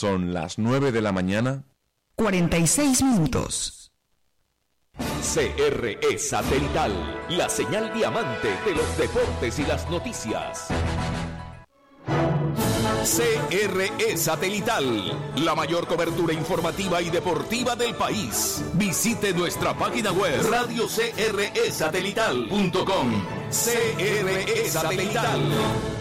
Son las 9 de la mañana. 46 minutos. CRE Satelital, la señal diamante de los deportes y las noticias. CRE Satelital, la mayor cobertura informativa y deportiva del país. Visite nuestra página web radiocresatelital.com. CRE Satelital.